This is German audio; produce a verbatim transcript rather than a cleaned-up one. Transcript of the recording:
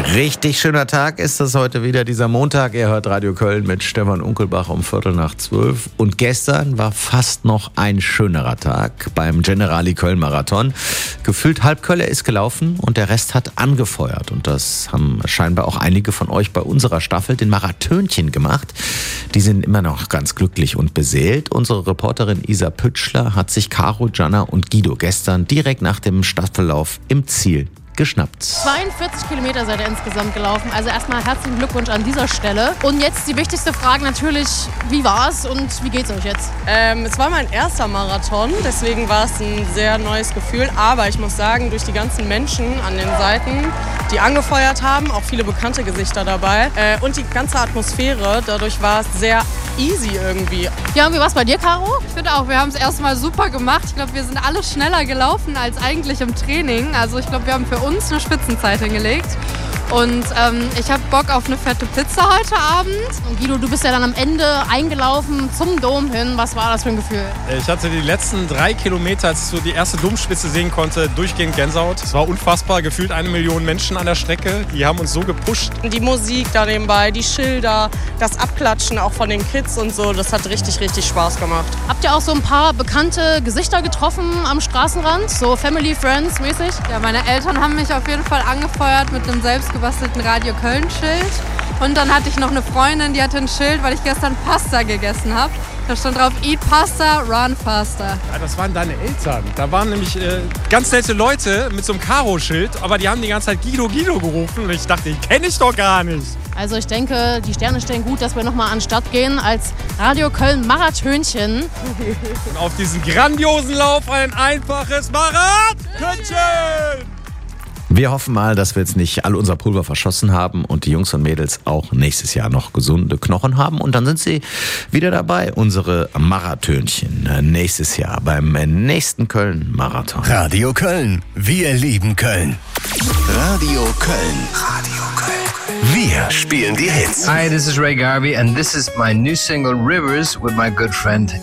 Richtig schöner Tag ist das heute wieder, dieser Montag. Ihr hört Radio Köln mit Stefan Unkelbach um Viertel nach zwölf. Und gestern war fast noch ein schönerer Tag beim Generali Köln Marathon. Gefühlt halb Köln ist gelaufen und der Rest hat angefeuert. Und das haben scheinbar auch einige von euch bei unserer Staffel, den Marathönchen, gemacht. Die sind immer noch ganz glücklich und beseelt. Unsere Reporterin Isa Pütschler hat sich Caro, Gianna und Guido gestern direkt nach dem Staffellauf im Ziel geschnappt. zweiundvierzig Kilometer seid ihr insgesamt gelaufen. Also erstmal herzlichen Glückwunsch an dieser Stelle. Und jetzt die wichtigste Frage natürlich, wie war's und wie geht's euch jetzt? Ähm, es war mein erster Marathon, deswegen war es ein sehr neues Gefühl. Aber ich muss sagen, durch die ganzen Menschen an den Seiten, die angefeuert haben, auch viele bekannte Gesichter dabei äh, und die ganze Atmosphäre, dadurch war es sehr easy irgendwie. Ja, und wie war's bei dir, Caro? Ich finde auch, wir haben es erstmal super gemacht. Ich glaube, wir sind alle schneller gelaufen als eigentlich im Training. Also ich glaube, wir haben für uns eine Spitzenzeit hingelegt. Und ähm, ich habe Bock auf eine fette Pizza heute Abend. Und Guido, du bist ja dann am Ende eingelaufen zum Dom hin. Was war das für ein Gefühl? Ich hatte die letzten drei Kilometer, als ich so die erste Domspitze sehen konnte, durchgehend Gänsehaut. Es war unfassbar, gefühlt eine Million Menschen an der Strecke. Die haben uns so gepusht. Die Musik da nebenbei, die Schilder, das Abklatschen auch von den Kids und so, das hat richtig, richtig Spaß gemacht. Habt ihr auch so ein paar bekannte Gesichter getroffen am Straßenrand? So Family, Friends mäßig? Ja, meine Eltern haben mich auf jeden Fall angefeuert mit einem selbstgebastelten Radio Köln-Schild. Und dann hatte ich noch eine Freundin, die hatte ein Schild, weil ich gestern Pasta gegessen habe. Da stand drauf, eat pasta, run faster. Ja, das waren deine Eltern. Da waren nämlich äh, ganz nette Leute mit so einem Karo-Schild, aber die haben die ganze Zeit Guido, Guido gerufen. Und ich dachte, die kenne ich doch gar nicht. Also ich denke, die Sterne stehen gut, dass wir nochmal an den Start gehen als Radio Köln Marathönchen. Und auf diesen grandiosen Lauf ein einfaches Marathönchen! Wir hoffen mal, dass wir jetzt nicht all unser Pulver verschossen haben und die Jungs und Mädels auch nächstes Jahr noch gesunde Knochen haben. Und dann sind sie wieder dabei, unsere Marathönchen, nächstes Jahr beim nächsten Köln-Marathon. Radio Köln, wir lieben Köln. Radio Köln. Radio Köln. Wir spielen die Hits. Hi, this is Ray Garvey and this is my new single Rivers with my good friend